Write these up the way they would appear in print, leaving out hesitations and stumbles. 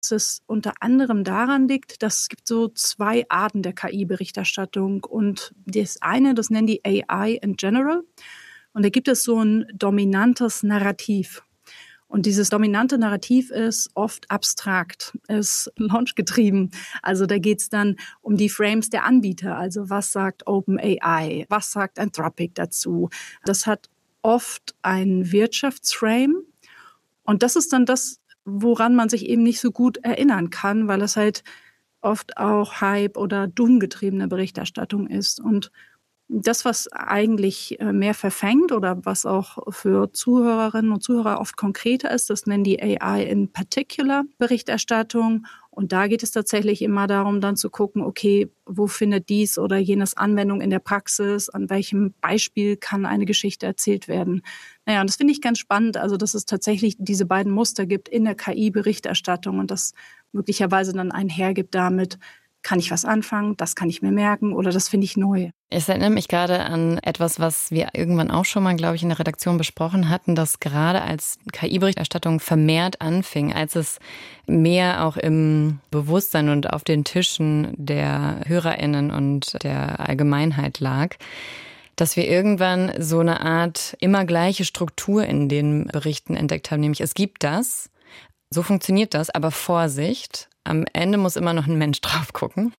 dass es unter anderem daran liegt, dass es gibt so 2 Arten der KI-Berichterstattung. Und das eine, das nennen die AI in General. Und da gibt es so ein dominantes Narrativ. Und dieses dominante Narrativ ist oft abstrakt, ist launchgetrieben. Also da geht's dann um die Frames der Anbieter. Also was sagt OpenAI? Was sagt Anthropic dazu? Das hat oft einen Wirtschaftsframe. Und das ist dann das, woran man sich eben nicht so gut erinnern kann, weil es halt oft auch Hype oder Doom-getriebene Berichterstattung ist. Und das, was eigentlich mehr verfängt oder was auch für Zuhörerinnen und Zuhörer oft konkreter ist, das nennen die AI in Particular Berichterstattung. Und da geht es tatsächlich immer darum, dann zu gucken, okay, wo findet dies oder jenes Anwendung in der Praxis? An welchem Beispiel kann eine Geschichte erzählt werden? Naja, und das finde ich ganz spannend, also dass es tatsächlich diese beiden Muster gibt in der KI-Berichterstattung und das möglicherweise dann einhergibt damit, kann ich was anfangen, das kann ich mir merken oder das finde ich neu. Ich erinnere mich gerade an etwas, was wir irgendwann auch schon mal, glaube ich, in der Redaktion besprochen hatten, dass gerade als KI-Berichterstattung vermehrt anfing, als es mehr auch im Bewusstsein und auf den Tischen der HörerInnen und der Allgemeinheit lag, dass wir irgendwann so eine Art immer gleiche Struktur in den Berichten entdeckt haben, nämlich es gibt das, so funktioniert das, aber Vorsicht, am Ende muss immer noch ein Mensch drauf gucken.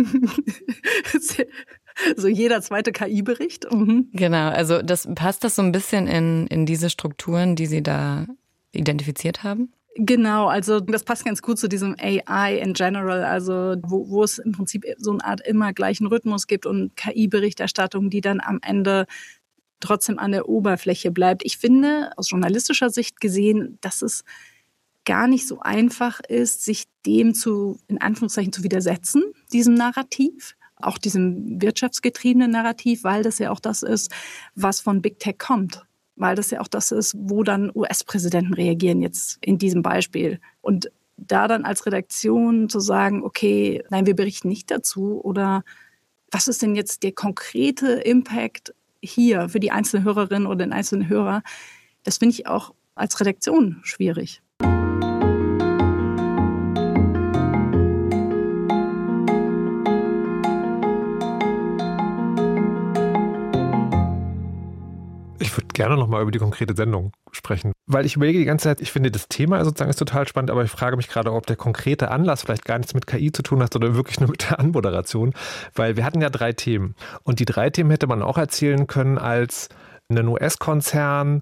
So jeder zweite KI-Bericht. Genau, also passt das so ein bisschen in diese Strukturen, die Sie da identifiziert haben? Genau, also das passt ganz gut zu diesem AI in general, also wo es im Prinzip so eine Art immer gleichen Rhythmus gibt und KI-Berichterstattung, die dann am Ende trotzdem an der Oberfläche bleibt. Ich finde, aus journalistischer Sicht gesehen, dass es gar nicht so einfach ist, sich dem in Anführungszeichen zu widersetzen, diesem Narrativ, auch diesem wirtschaftsgetriebenen Narrativ, weil das ja auch das ist, was von Big Tech kommt. Weil das ja auch das ist, wo dann US-Präsidenten reagieren jetzt in diesem Beispiel. Und da dann als Redaktion zu sagen, okay, nein, wir berichten nicht dazu oder was ist denn jetzt der konkrete Impact hier für die einzelne Hörerin oder den einzelnen Hörer, das finde ich auch als Redaktion schwierig. Ich würde gerne noch mal über die konkrete Sendung sprechen, weil ich überlege die ganze Zeit, ich finde das Thema sozusagen ist total spannend, aber ich frage mich gerade, ob der konkrete Anlass vielleicht gar nichts mit KI zu tun hat, sondern wirklich nur mit der Anmoderation, weil wir hatten ja 3 Themen und die 3 Themen hätte man auch erzählen können als ein US-Konzern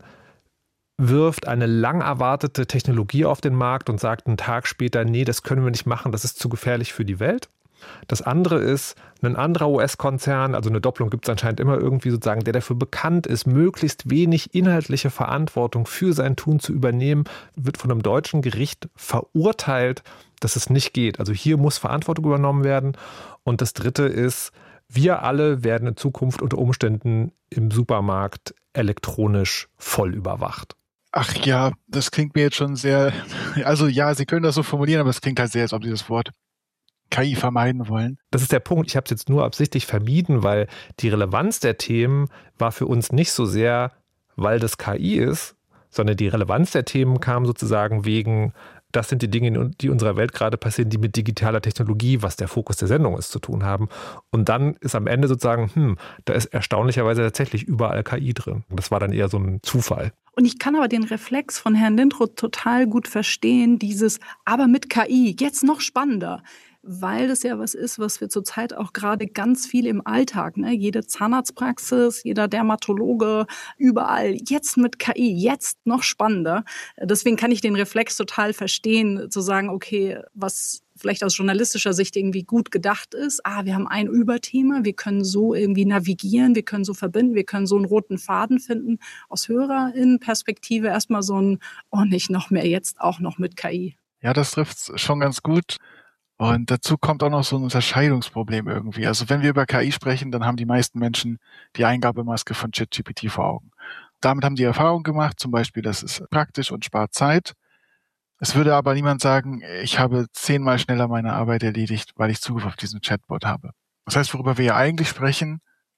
wirft eine lang erwartete Technologie auf den Markt und sagt einen Tag später, nee, das können wir nicht machen, das ist zu gefährlich für die Welt. Das andere ist, ein anderer US-Konzern, also eine Doppelung gibt es anscheinend immer irgendwie sozusagen, der dafür bekannt ist, möglichst wenig inhaltliche Verantwortung für sein Tun zu übernehmen, wird von einem deutschen Gericht verurteilt, dass es nicht geht. Also hier muss Verantwortung übernommen werden. Und das dritte ist, wir alle werden in Zukunft unter Umständen im Supermarkt elektronisch voll überwacht. Ach ja, das klingt mir jetzt schon sehr, also ja, Sie können das so formulieren, aber es klingt halt sehr, als ob Sie das Wort KI vermeiden wollen. Das ist der Punkt. Ich habe es jetzt nur absichtlich vermieden, weil die Relevanz der Themen war für uns nicht so sehr, weil das KI ist, sondern die Relevanz der Themen kam sozusagen wegen, das sind die Dinge, die in unserer Welt gerade passieren, die mit digitaler Technologie, was der Fokus der Sendung ist, zu tun haben. Und dann ist am Ende sozusagen, da ist erstaunlicherweise tatsächlich überall KI drin. Das war dann eher so ein Zufall. Und ich kann aber den Reflex von Herrn Lindroth total gut verstehen, aber mit KI, jetzt noch spannender. Weil das ja was ist, was wir zurzeit auch gerade ganz viel im Alltag, ne? Jede Zahnarztpraxis, jeder Dermatologe, überall, jetzt mit KI, jetzt noch spannender. Deswegen kann ich den Reflex total verstehen, zu sagen, okay, was vielleicht aus journalistischer Sicht irgendwie gut gedacht ist, wir haben ein Überthema, wir können so irgendwie navigieren, wir können so verbinden, wir können so einen roten Faden finden. Aus HörerInnen-Perspektive erstmal so ein, nicht noch mehr, jetzt auch noch mit KI. Ja, das trifft's schon ganz gut. Und dazu kommt auch noch so ein Unterscheidungsproblem irgendwie. Also wenn wir über KI sprechen, dann haben die meisten Menschen die Eingabemaske von ChatGPT vor Augen. Damit haben die Erfahrung gemacht, zum Beispiel, das ist praktisch und spart Zeit. Es würde aber niemand sagen, ich habe 10-mal schneller meine Arbeit erledigt, weil ich Zugriff auf diesen Chatbot habe. Das heißt, worüber wir ja eigentlich sprechen,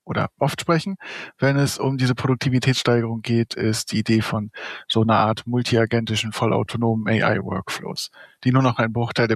oder oft sprechen, wenn es um diese Produktivitätssteigerung geht, ist die Idee von so einer Art multiagentischen, vollautonomen AI-Workflows, die nur noch einen Bruchteil der